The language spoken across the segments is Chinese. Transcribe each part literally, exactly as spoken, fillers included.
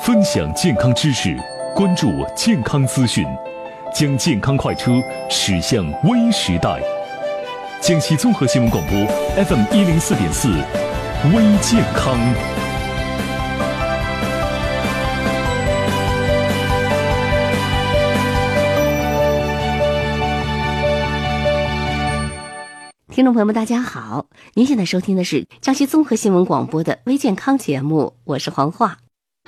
分享健康知识，关注健康资讯，将健康快车驶向微时代。江西综合新闻广播 F M 一零四点四，微健康。 听众朋友们大家好，您现在收听的是江西综合新闻广播的微健康节目，我是黄化。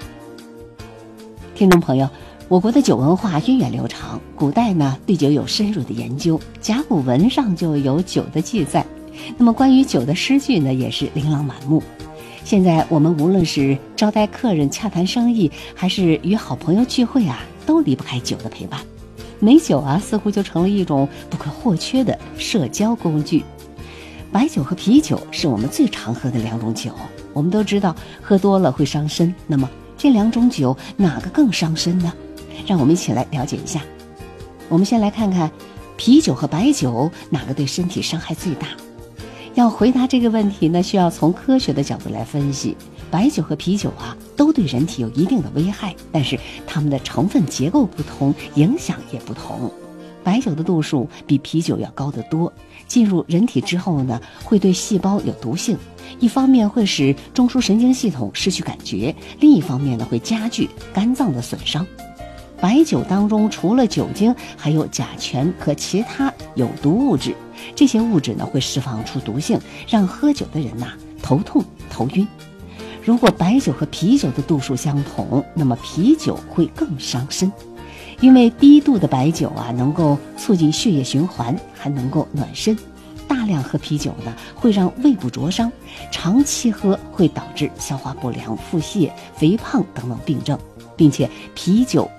听众朋友，我国的酒文化源远流长，古代呢对酒有深入的研究，甲骨文上就有酒的记载，那么关于酒的诗句呢也是琳琅满目。现在我们无论是招待客人、洽谈生意，还是与好朋友聚会啊，都离不开酒的陪伴。美酒啊似乎就成了一种不可或缺的社交工具。白酒和啤酒是我们最常喝的两种酒，我们都知道喝多了会伤身，那么这两种酒哪个更伤身呢？让我们一起来了解一下。我们先来看看啤酒和白酒哪个对身体伤害最大。要回答这个问题呢，需要从科学的角度来分析。白酒和啤酒啊都对人体有一定的危害，但是它们的成分结构不同，影响也不同。白酒的度数比啤酒要高得多，进入人体之后呢，会对细胞有毒性，一方面会使中枢神经系统失去感觉，另一方面呢会加剧肝脏的损伤。白酒当中除了酒精，还有甲醛和其他有毒物质，这些物质呢会释放出毒性，让喝酒的人呐、啊、头痛头晕。如果白酒和啤酒的度数相同，那么啤酒会更伤身。因为低度的白酒啊，能够促进血液循环，还能够暖身。大量喝啤酒呢，会让胃部灼伤，长期喝会导致消化不良、腹泻、肥胖等等病症，并且啤酒